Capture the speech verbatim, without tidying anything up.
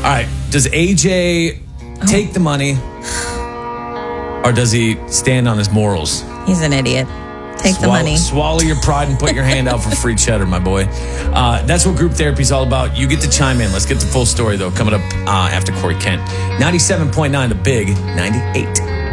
right. Does A J take the money or does he stand on his morals? He's an idiot. Take Swallow, the money. Swallow your pride and put your hand out for free cheddar, my boy. Uh, that's what group therapy is all about. You get to chime in. Let's get the full story, though, coming up uh, after Corey Kent. ninety-seven point nine, The Big ninety-eight.